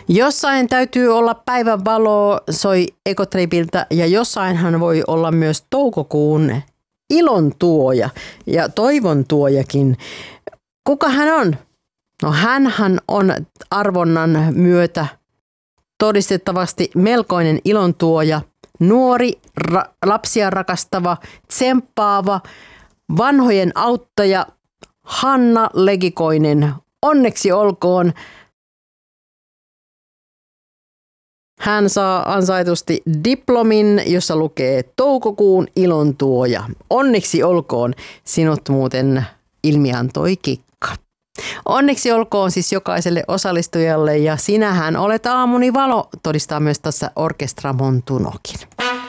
Jossain täytyy olla päivän valo, soi Ekotripiltä, ja jossainhan voi olla myös toukokuun ilon tuoja ja toivon tuojakin. Kuka hän on? No hänhän on arvonnan myötä todistettavasti melkoinen ilon tuoja, nuori, lapsia rakastava, tsemppaava, vanhojen auttaja Hanna Legikoinen. Onneksi olkoon. Hän saa ansaitusti diplomin, jossa lukee toukokuun ilontuoja. Onneksi olkoon, sinut muuten ilmiantoi Kikka. Onneksi olkoon siis jokaiselle osallistujalle, ja sinähän olet aamuni valo, todistaa myös tässä Orkestra Montunokin.